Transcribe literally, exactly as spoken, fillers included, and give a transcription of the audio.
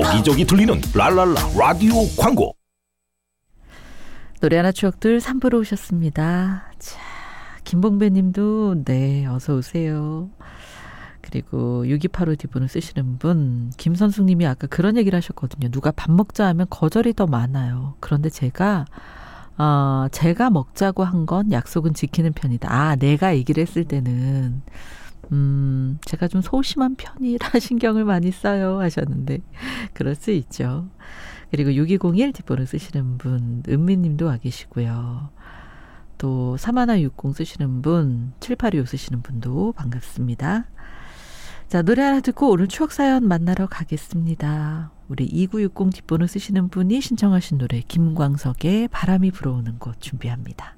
여기저기 들리는 랄랄라 라디오 광고. 노래 하나 추억들 삼 부로 오셨습니다. 자, 김봉배 님도 네 어서 오세요. 그리고 육이팔오 디본을 쓰시는 분 김선숙 님이 아까 그런 얘기를 하셨거든요. 누가 밥 먹자 하면 거절이 더 많아요. 그런데 제가 어, 제가 먹자고 한 건 약속은 지키는 편이다. 아, 내가 얘기를 했을 때는 음, 제가 좀 소심한 편이라 신경을 많이 써요 하셨는데 그럴 수 있죠. 그리고 육이공일 뒷번호 쓰시는 분 은미님도 와 계시고요. 또 삼일육공 쓰시는 분 칠팔이오 쓰시는 분도 반갑습니다. 자, 노래 하나 듣고 오늘 추억사연 만나러 가겠습니다. 우리 이구육공 뒷번호 쓰시는 분이 신청하신 노래 김광석의 바람이 불어오는 곳 준비합니다.